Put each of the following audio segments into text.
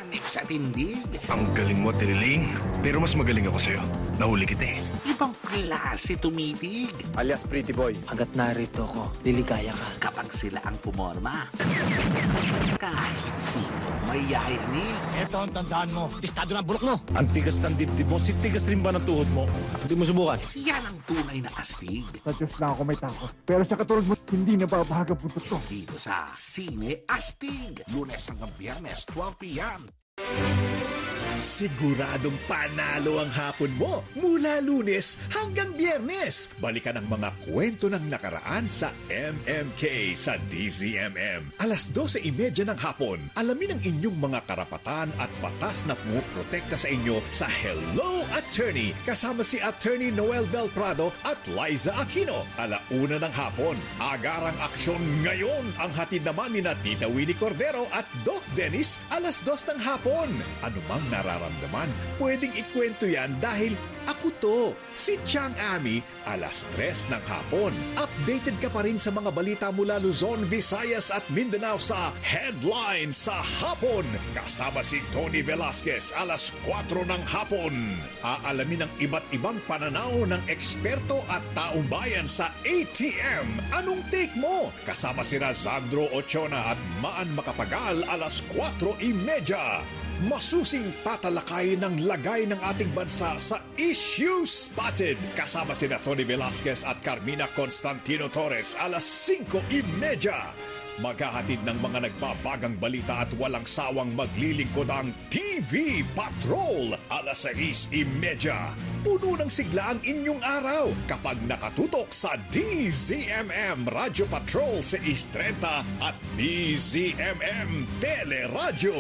hanip sa tindig. Ang galing mo, Tiriling. Pero mas magaling ako sa'yo. Nahuli kita eh. Ibang klase tumitig. Alias Pretty Boy. Hanggat narito ko, liligaya ka. Kapag sila ang pumorma. Kahit sino may yayanig. Eto ang tandaan mo. Pistado ng bulok mo. Ang tigas ng dibdib mo, si tigas rin ba ng tuhod mo? Hindi mo subukan. Yan ang tunay na astig. Sa Diyos lang ako may takot. Pero sa katulad mo, hindi na babahagang puntot ko. Dito sa Sine Astig. Lunes hanggang Biyernes, 12 p.m. Siguradong panalo ang hapon mo mula Lunes hanggang Biyernes. Balikan ang mga kwento ng nakaraan sa MMK sa DZMM. Alas 12:30 ng hapon, alamin ang inyong mga karapatan at batas na pumuprotekta sa inyo sa Hello Attorney kasama si Attorney Noel Belprado at Liza Aquino. 1:00 ng hapon, agarang aksyon ngayon ang hatid naman ni na Tita Winnie Cordero at Doc Dennis 2:00 ng hapon. Anumang nararamdaman, pwedeng ikwento yan dahil ako to, si Chang Ami, 3:00 ng hapon. Updated ka pa rin sa mga balita mula Luzon, Visayas at Mindanao sa Headline sa Hapon. Kasama si Tony Velasquez, 4:00 ng hapon. Aalamin ang iba't ibang pananaw ng eksperto at taong bayan sa ATM. Anong take mo? Kasama si Razandro Ochona at Maan Makapagal, 4:30. Masusing tatalakay ng lagay ng ating bansa sa Issue Spotted. Kasama sina Tony Velasquez at Carmina Constantino Torres, 5:30. Maghahatid ng mga nagbabagang balita at walang sawang maglilingkod ang TV Patrol, 6:30. Puno ng sigla ang inyong araw kapag nakatutok sa DZMM Radio Patrol 6:30 at DZMM Teleradyo.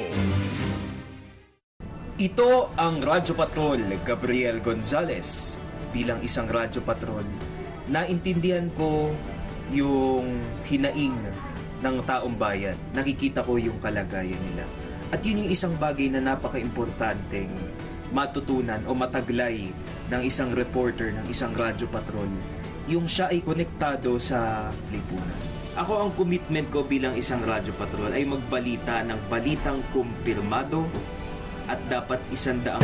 Ito ang Radyo Patrol, Gabriel Gonzalez. Bilang isang Radyo Patrol, naintindihan ko yung hinaing ng taong bayan. Nakikita ko yung kalagayan nila. At yun yung isang bagay na napaka-importanteng matutunan o mataglay ng isang reporter ng isang Radyo Patrol. Yung siya ay konektado sa lipunan. Ako, ang commitment ko bilang isang Radyo Patrol ay magbalita ng balitang kumpirmado at dapat 100.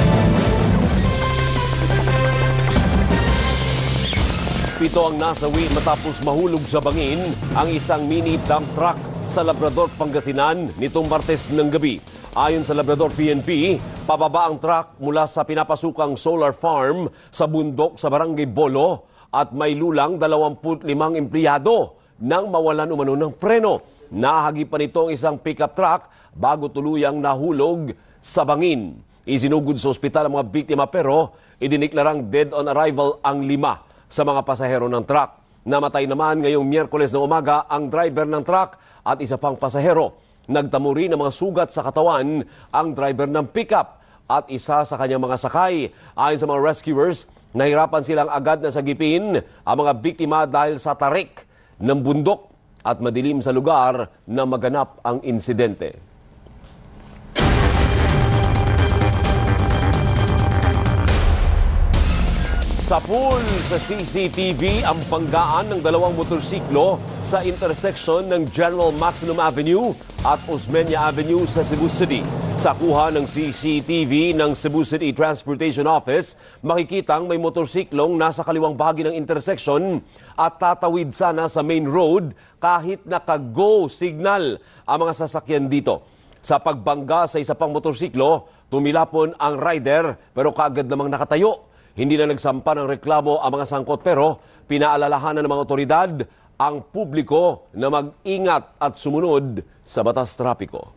Pito ang nasawi matapos mahulog sa bangin ang isang mini dump truck sa Labrador, Pangasinan nitong Martes ng gabi. Ayon sa Labrador PNP, pababa ang truck mula sa pinapasukang solar farm sa bundok sa Barangay Bolo at may lulang 25 empleyado nang mawalan umano ng preno. Nahagi pa nito ang isang pickup truck bago tuluyang nahulog sa bangin. Isinugod sa ospital ang mga biktima pero idiniklarang dead on arrival ang 5 sa mga pasahero ng truck. Namatay naman ngayong Miyerkules ng umaga ang driver ng truck at isa pang pasahero. Nagtamo rin ng mga sugat sa katawan ang driver ng pickup at isa sa kanyang mga sakay. Ayon sa mga rescuers, nahirapan silang agad na sagipin ang mga biktima dahil sa tarik ng bundok at madilim sa lugar na maganap ang insidente. Sa pool sa CCTV ang banggaan ng 2 motorsiklo sa intersection ng General Maximum Avenue at Osmeña Avenue sa Cebu City. Sa kuha ng CCTV ng Cebu City Transportation Office, makikitang may motorsiklong nasa kaliwang bahagi ng intersection at tatawid sana sa main road kahit naka-go signal ang mga sasakyan dito. Sa pagbangga sa isa pang motorsiklo, tumilapon ang rider pero kaagad namang nakatayo. Hindi na nagsampa ng reklamo ang mga sangkot pero pinaalalahanan ng mga otoridad ang publiko na mag-ingat at sumunod sa batas trapiko.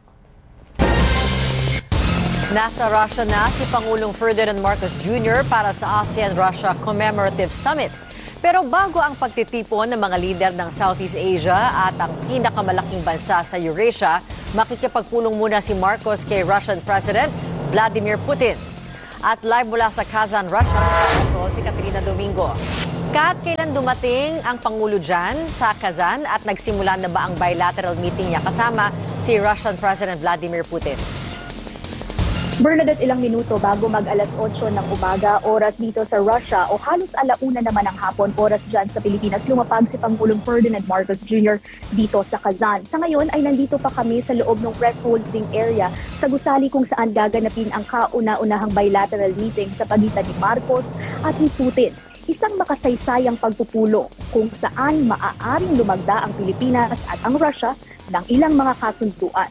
Nasa Russia na si Pangulong Ferdinand Marcos Jr. para sa ASEAN-Russia Commemorative Summit. Pero bago ang pagtitipon ng mga lider ng Southeast Asia at ang pinakamalaking bansa sa Eurasia, makikipagpulong muna si Marcos kay Russian President Vladimir Putin. At live mula sa Kazan, Russia, si Katrina Domingo. Kat, kailan dumating ang Pangulo dyan sa Kazan at nagsimula na ba ang bilateral meeting niya kasama si Russian President Vladimir Putin? Bernadette, ilang minuto bago mag alas 8 ng umaga, oras dito sa Russia, o halos alauna naman ng hapon, oras dyan sa Pilipinas, lumapag si Pangulong Ferdinand Marcos Jr. dito sa Kazan. Sa ngayon ay nandito pa kami sa loob ng press holding area sa gusali kung saan gaganapin ang kauna-unahang bilateral meeting sa pagitan ni Marcos at ni Putin. Isang makasaysayang pagpupulong kung saan maaaring lumagda ang Pilipinas at ang Russia ng ilang mga kasunduan.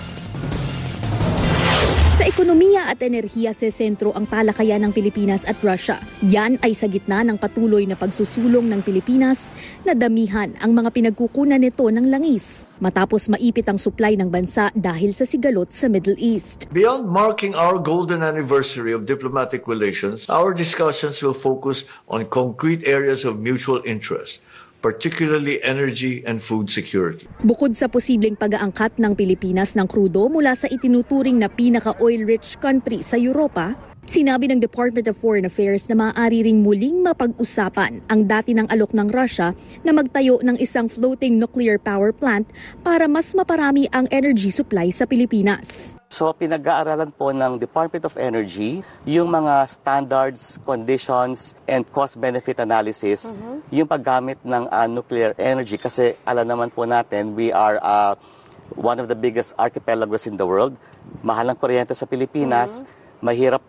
Sa ekonomiya at enerhiya sa sentro ang talakayan ng Pilipinas at Russia. Yan ay sa gitna ng patuloy na pagsusulong ng Pilipinas na damihan ang mga pinagkukunan nito ng langis matapos maipit ang supply ng bansa dahil sa sigalot sa Middle East. Beyond marking our golden anniversary of diplomatic relations, our discussions will focus on concrete areas of mutual interest, particularly energy and food security. Bukod sa posibleng pag-aangkat ng Pilipinas ng krudo mula sa itinuturing na pinaka-oil-rich country sa Europa, sinabi ng Department of Foreign Affairs na maaari ring muling mapag-usapan ang dati ng alok ng Russia na magtayo ng isang floating nuclear power plant para mas maparami ang energy supply sa Pilipinas. So pinag-aaralan po ng Department of Energy yung mga standards, conditions, and cost-benefit analysis, yung paggamit ng nuclear energy. Kasi alam naman po natin, we are one of the biggest archipelagos in the world. Mahal ang kuryente sa Pilipinas, mahirap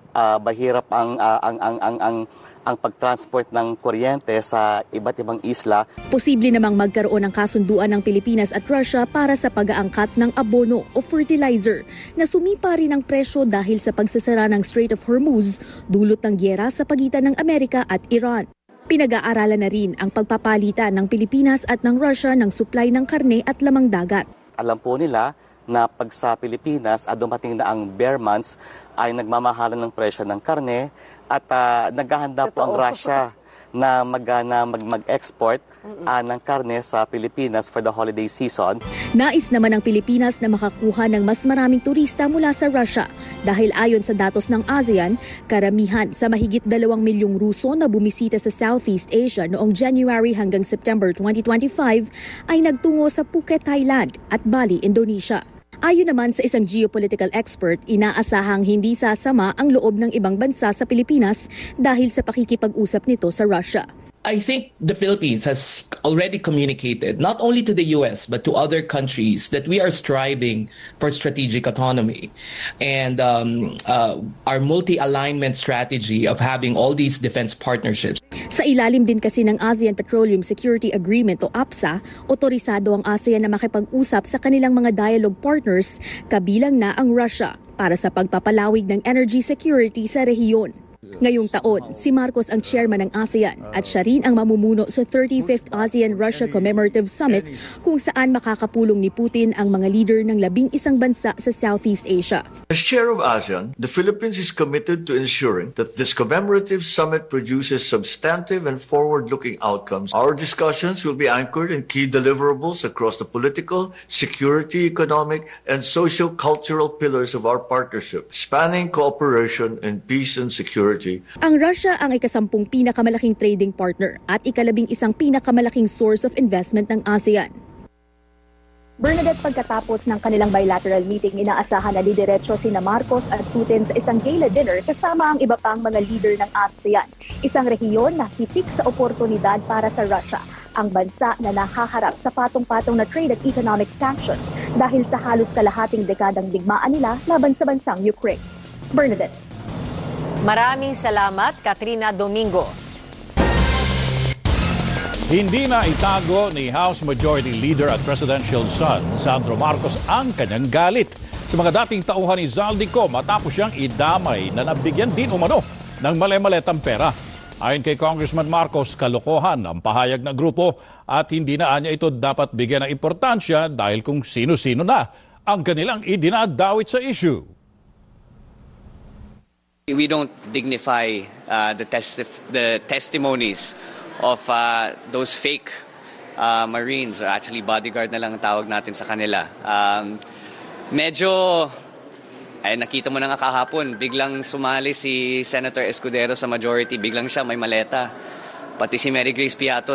ang pagtransport ng kuryente sa iba't ibang isla. Posible namang magkaroon ng kasunduan ng Pilipinas at Russia para sa pag-aangkat ng abono o fertilizer na sumipa rin ang presyo dahil sa pagsasara ng Strait of Hormuz, dulot ng gyera sa pagitan ng Amerika at Iran. Pinag-aaralan na rin ang pagpapalitan ng Pilipinas at ng Russia ng supply ng karne at lamang dagat. Alam po nila na pag sa Pilipinas at dumating na ang bare months ay nagmamahalan ng presyo ng karne at naghahanda po ang Russia na mag-export ng karne sa Pilipinas for the holiday season. Nais naman ng Pilipinas na makakuha ng mas maraming turista mula sa Russia dahil ayon sa datos ng ASEAN, karamihan sa mahigit 2 milyong Ruso na bumisita sa Southeast Asia noong January hanggang September 2025 ay nagtungo sa Phuket, Thailand at Bali, Indonesia. Ayon naman sa isang geopolitical expert, inaasahang hindi sasama ang loob ng ibang bansa sa Pilipinas dahil sa pakikipag-usap nito sa Russia. I think the Philippines has already communicated, not only to the US, but to other countries, that we are striving for strategic autonomy. And our multi-alignment strategy of having all these defense partnerships. Sa ilalim din kasi ng ASEAN Petroleum Security Agreement o APSA, otorisado ang ASEAN na makipag-usap sa kanilang mga dialogue partners, kabilang na ang Russia, para sa pagpapalawig ng energy security sa rehiyon. Ngayong taon, si Marcos ang chairman ng ASEAN at siya rin ang mamumuno sa 35th ASEAN-Russia Commemorative Summit kung saan makakapulong ni Putin ang mga leader ng 11 bansa sa Southeast Asia. As chair of ASEAN, the Philippines is committed to ensuring that this commemorative summit produces substantive and forward-looking outcomes. Our discussions will be anchored in key deliverables across the political, security, economic, and socio-cultural pillars of our partnership, spanning cooperation in peace and security. Ang Russia ang ika-10 pinakamalaking trading partner at ika-11 pinakamalaking source of investment ng ASEAN. Bernadette, pagkatapos ng kanilang bilateral meeting, inaasahan na didiretso sina Marcos at Putin sa isang gala dinner kasama ang iba pang mga leader ng ASEAN. Isang rehiyon na hitik sa oportunidad para sa Russia, ang bansa na nahaharap sa patong-patong na trade at economic sanctions dahil sa halos kalahating dekadang digmaan nila laban sa bansang Ukraine. Bernadette. Maraming salamat, Katrina Domingo. Hindi na itago ni House Majority Leader at Presidential son Sandro Marcos ang kanyang galit sa mga dating tauhan ni Zaldico matapos siyang idamay na nabigyan din umano ng mali-maletang pera. Ayon kay Congressman Marcos, kalokohan ang pahayag ng grupo at hindi na niya ito dapat bigyan ng importansya dahil kung sino-sino na ang kanilang idinadawit sa issue. We don't dignify the testimonies of those fake Marines, or actually bodyguard na lang ang tawag natin sa kanila. Medyo, nakita mo na nga kahapon, biglang sumali si Senator Escudero sa majority, biglang siya may maleta. Pati si Mary Grace Piato